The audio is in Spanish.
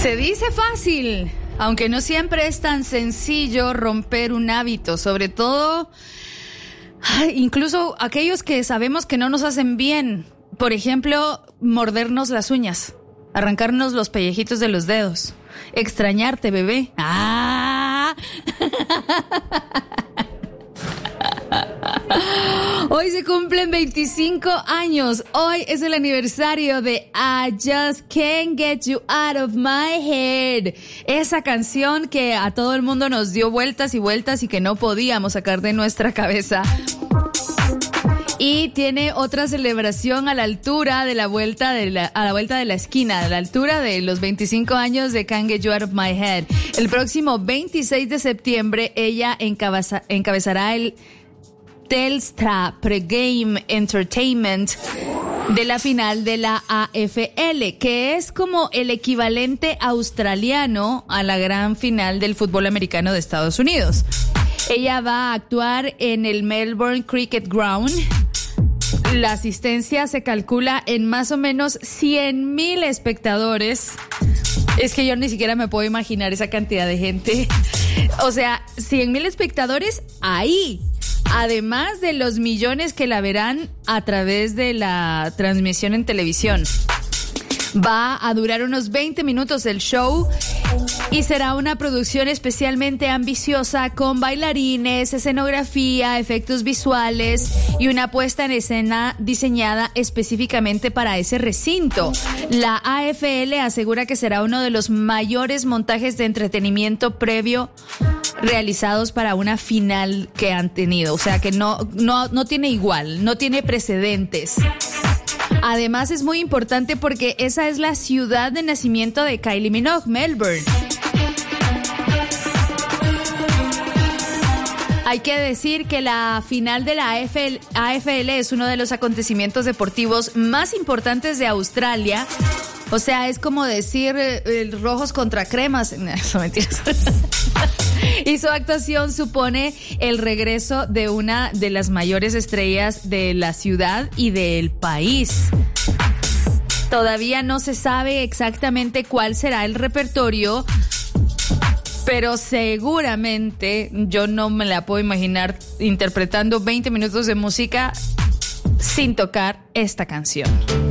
Se dice fácil, aunque no siempre es tan sencillo romper un hábito, sobre todo, incluso aquellos que sabemos que no nos hacen bien. Por ejemplo, mordernos las uñas, arrancarnos los pellejitos de los dedos, extrañarte, bebé. ¡Ah! Hoy se cumplen 25 años. Hoy es el aniversario de I Just Can't Get You Out of My Head. Esa canción que a todo el mundo nos dio vueltas y vueltas y que no podíamos sacar de nuestra cabeza. Y tiene otra celebración a la altura de la vuelta de la esquina, a la altura de los 25 años de Can't Get You Out of My Head. El próximo 26 de septiembre ella encabezará el Telstra Pregame Entertainment de la final de la AFL, que es como el equivalente australiano a la gran final del fútbol americano de Estados Unidos. Ella va a actuar en el Melbourne Cricket Ground. La asistencia se calcula en más o menos 100,000 espectadores. Es que yo ni siquiera me puedo imaginar esa cantidad de gente. O sea, 100,000 espectadores ahí. Además de los millones que la verán a través de la transmisión en televisión. Va a durar unos 20 minutos el show y será una producción especialmente ambiciosa con bailarines, escenografía, efectos visuales y una puesta en escena diseñada específicamente para ese recinto. La AFL asegura que será uno de los mayores montajes de entretenimiento previo realizados para una final que han tenido. O sea que no tiene igual, no tiene precedentes. Además es muy importante porque esa es la ciudad de nacimiento de Kylie Minogue, Melbourne. Hay que decir que la final de la AFL es uno de los acontecimientos deportivos más importantes de Australia. O sea, es como decir rojos contra cremas. No, mentiras. Y su actuación supone el regreso de una de las mayores estrellas de la ciudad y del país. Todavía no se sabe exactamente cuál será el repertorio, pero seguramente yo no me la puedo imaginar interpretando 20 minutos de música sin tocar esta canción.